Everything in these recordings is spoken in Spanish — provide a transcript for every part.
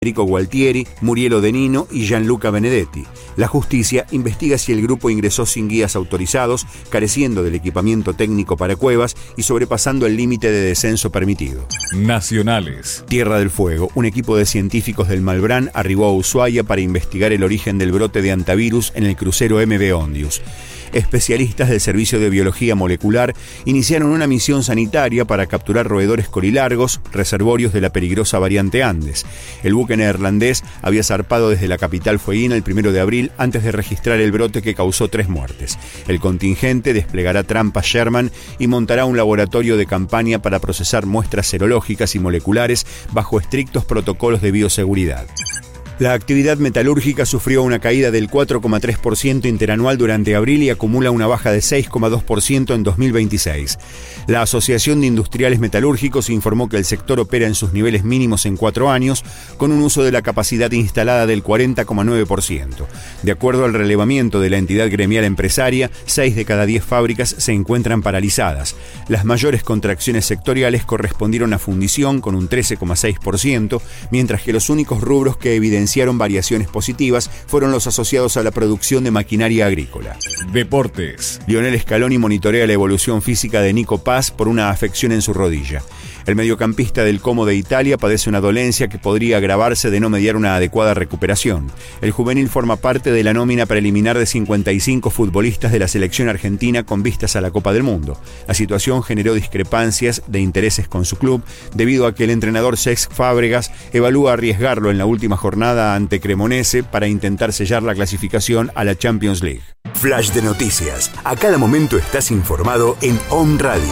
Enrico Gualtieri, Murielo De Nino y Gianluca Benedetti. La justicia investiga si el grupo ingresó sin guías autorizados, careciendo del equipamiento técnico para cuevas y sobrepasando el límite de descenso permitido. Nacionales. Tierra del Fuego. Un equipo de científicos del Malbrán arribó a Ushuaia para investigar el origen del brote de antivirus en el crucero MV Ondius. Especialistas del Servicio de Biología Molecular iniciaron una misión sanitaria para capturar roedores colilargos, reservorios de la peligrosa variante Andes. El buque neerlandés había zarpado desde la capital fueguina el 1 de abril antes de registrar el brote que causó 3 muertes. El contingente desplegará trampas Sherman y montará un laboratorio de campaña para procesar muestras serológicas y moleculares bajo estrictos protocolos de bioseguridad. La actividad metalúrgica sufrió una caída del 4,3% interanual durante abril y acumula una baja de 6,2% en 2026. La Asociación de Industriales Metalúrgicos informó que el sector opera en sus niveles mínimos en 4 años, con un uso de la capacidad instalada del 40,9%. De acuerdo al relevamiento de la entidad gremial empresaria, 6 de cada 10 fábricas se encuentran paralizadas. Las mayores contracciones sectoriales correspondieron a fundición, con un 13,6%, mientras que los únicos rubros que evidenciaron variaciones positivas fueron los asociados a la producción de maquinaria agrícola. Deportes. Lionel Scaloni monitorea la evolución física de Nico Paz por una afección en su rodilla. El mediocampista del Como de Italia padece una dolencia que podría agravarse de no mediar una adecuada recuperación. El juvenil forma parte de la nómina preliminar de 55 futbolistas de la selección argentina con vistas a la Copa del Mundo. La situación generó discrepancias de intereses con su club, debido a que el entrenador Cesc Fábregas evalúa arriesgarlo en la última jornada ante Cremonese para intentar sellar la clasificación a la Champions League. Flash de noticias. A cada momento estás informado en OM Radio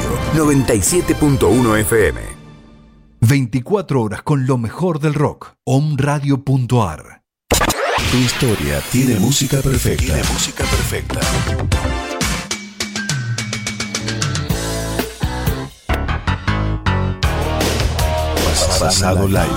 97.1 FM. 24 horas con lo mejor del rock. omradio.ar. Tu historia tiene música perfecta. Pasado live.